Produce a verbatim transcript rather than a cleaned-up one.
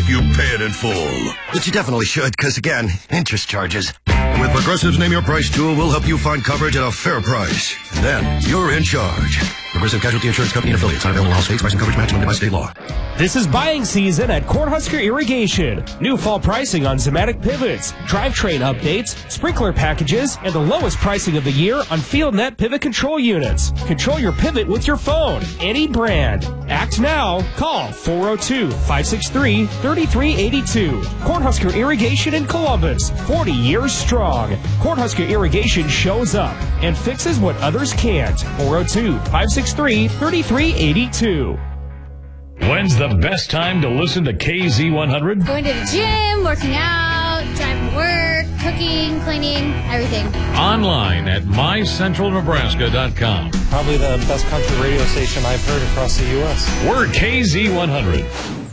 if you pay it in full. But you definitely should, because again, interest charges. And with Progressive's Name Your Price tool, we'll help you find coverage at a fair price. And then, you're in charge. Progressive Casualty Insurance Company and affiliates. Not available in all states. Price and coverage match limited by state law. This is buying season at Cornhusker Irrigation. New fall pricing on Zematic pivots, drivetrain updates, sprinkler packages, and the lowest pricing of the year on FieldNet pivot control units. Control your pivot with your phone. Any brand. Act now. Call four oh two, five six three, three three eight two. Cornhusker Irrigation in Columbus. forty years strong. Cornhusker Irrigation shows up and fixes what others can't. four oh two, five six three, three three eight two. When's the best time to listen to K Z one hundred? Going to the gym, working out, driving to work, cooking, cleaning, everything. Online at my central nebraska dot com. Probably the best country radio station I've heard across the U S. We're K Z one hundred.